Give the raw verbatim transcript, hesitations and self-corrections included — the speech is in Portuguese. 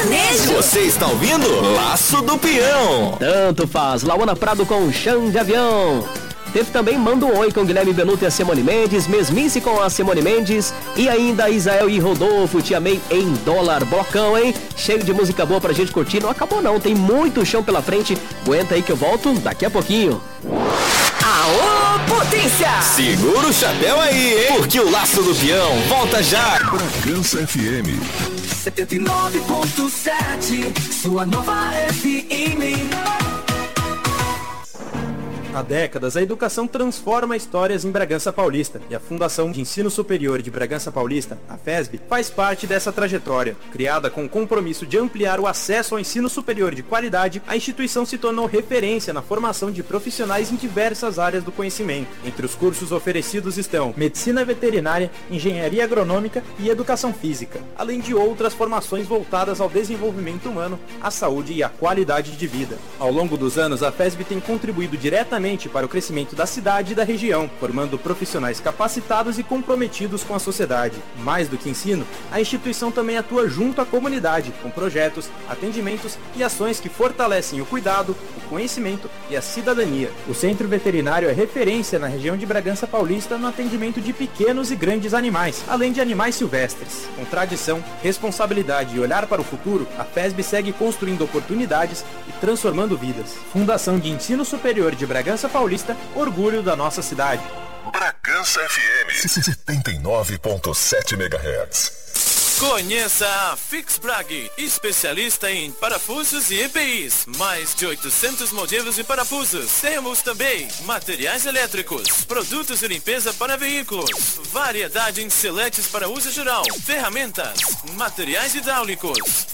sertanejo. Você está ouvindo Laço do Peão. Tanto faz. Lauana Prado com Chão de Avião. Teve também Manda um Oi com Guilherme Benuto e a Simone Mendes, Mesmice com a Simone Mendes e ainda Isael e Rodolfo, Te Amei em Dólar. Blocão, hein? Cheio de música boa pra gente curtir. Não acabou não, tem muito chão pela frente. Aguenta aí que eu volto daqui a pouquinho. Aô, potência! Segura o chapéu aí, hein? Porque o Laço do Peão volta já. Bragança F M setenta e nove ponto sete, sua nova F M. Há décadas, a educação transforma histórias em Bragança Paulista e a Fundação de Ensino Superior de Bragança Paulista, a FESB, faz parte dessa trajetória. Criada com o compromisso de ampliar o acesso ao ensino superior de qualidade, a instituição se tornou referência na formação de profissionais em diversas áreas do conhecimento. Entre os cursos oferecidos estão Medicina Veterinária, Engenharia Agronômica e Educação Física, além de outras formações voltadas ao desenvolvimento humano, à saúde e à qualidade de vida. Ao longo dos anos, a FESB tem contribuído diretamente para o crescimento da cidade e da região, formando profissionais capacitados e comprometidos com a sociedade. Mais do que ensino, a instituição também atua junto à comunidade, com projetos, atendimentos e ações que fortalecem o cuidado, o conhecimento e a cidadania. O Centro Veterinário é referência na região de Bragança Paulista no atendimento de pequenos e grandes animais, além de animais silvestres. Com tradição, responsabilidade e olhar para o futuro, a FESB segue construindo oportunidades e transformando vidas. Fundação de Ensino Superior de Bragança Paulista, orgulho da nossa cidade. Bragança F M setenta e nove ponto sete megahertz. Conheça a Fixbrag, especialista em parafusos e E P Is. Mais de oitocentos modelos de parafusos. Temos também materiais elétricos, produtos de limpeza para veículos, variedade em seletes para uso geral, ferramentas, materiais hidráulicos.